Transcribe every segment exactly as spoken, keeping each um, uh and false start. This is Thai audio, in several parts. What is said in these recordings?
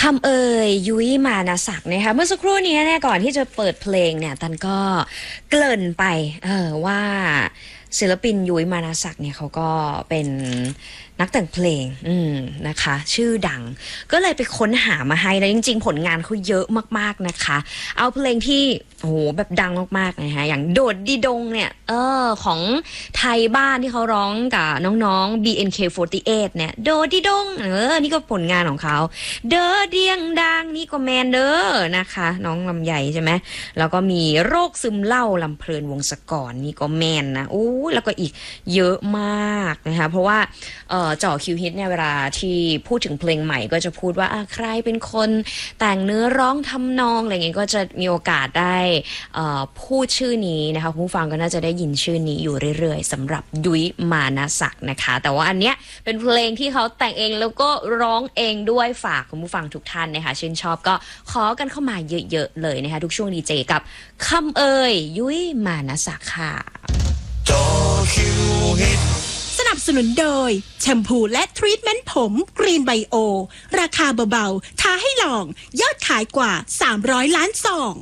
ำเอ่ยยุ้ยมานาศักดิ์นะคะเมื่อสักครู่นี้เนี่ยก่อนที่จะเปิดเพลงเนี่ยตันก็เกริ่นไปเออว่าศิลปินยุ้ยมานาศักดิ์เนี่ยเขาก็เป็นนักแต่งเพลงอืมนะคะชื่อดังก็เลยไปค้นหามาให้แล้วจริงๆผลงานเขาเยอะมากๆนะคะเอาเพลงที่โอ้โหแบบดังมากๆนะคะอย่างโดดดีดงเนี่ยเออของไทยบ้านที่เขาร้องกับน้องๆ บี เอ็น เค โฟร์ตี้เอท เนี่ยโดดดีดงเออนี่ก็ผลงานของเขาเด้อเดียงดังนี่ก็แมนเด้อนะคะน้องลำใหญ่ใช่ไหมแล้วก็มีโรคซึมเหล้าลำเพลินวงศกรนี่ก็แมนนะโอ้แล้วก็อีกเยอะมากนะคะเพราะว่าเออจ่อคิวฮิตเนี่ยเวลาที่พูดถึงเพลงใหม่ก็จะพูดว่าใครเป็นคนแต่งเนื้อร้องทำนองอะไรเงี้ยก็จะมีโอกาสได้พูดชื่อนี้นะคะผู้ฟังก็น่าจะได้ยินชื่อนี้อยู่เรื่อยๆสำหรับยุ้ยมานาศักดิ์นะคะแต่ว่าอันเนี้ยเป็นเพลงที่เขาแต่งเองแล้วก็ร้องเองด้วยฝากคุณผู้ฟังทุกท่านนะคะชื่นชอบก็ขอกันเข้ามาเยอะๆเลยนะคะทุกช่วงดีเจกับคำเอ่ยยุ้ยมานาศักดิ์ค่ะสนับสนุนโดยแชมพูและทรีทเมนต์ผมกรีนไบโอราคาเบาๆท้าให้ลองยอดขายกว่าสามร้อยล้านซอง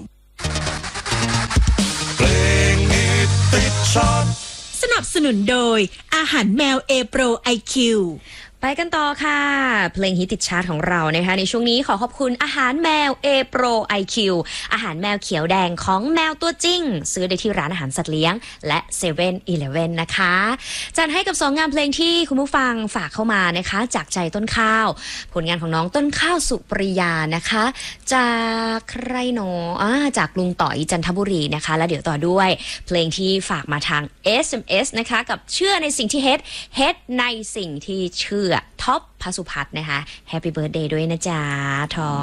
เพลงฮิตติดชาร์ตสนับสนุนโดยอาหารแมวเอโปรไอคิวไปกันต่อค่ะเพลงฮิตติดชาร์ตของเรานะคะในช่วงนี้ขอขอบคุณอาหารแมว A Pro ไอ คิว อาหารแมวเขียวแดงของแมวตัวจริงซื้อได้ที่ร้านอาหารสัตว์เลี้ยงและเซเว่นอีเลฟเว่นนะคะจัดให้กับสองงานเพลงที่คุณผู้ฟังฝากเข้ามานะคะจากใจต้นข้าวผลงานของน้องต้นข้าวสุปริยานะคะจากใครหนออ่าจากลุงต่อยจันทบุรีนะคะและเดี๋ยวต่อด้วยเพลงที่ฝากมาทาง เอส เอ็ม เอส นะคะกับเชื่อในสิ่งที่เฮ็ดเฮ็ดในสิ่งที่เชื่อท็อปพสุพัฒน์นะคะแฮปปี้เบิร์ธเดย์ด้วยนะจ๊ะทอ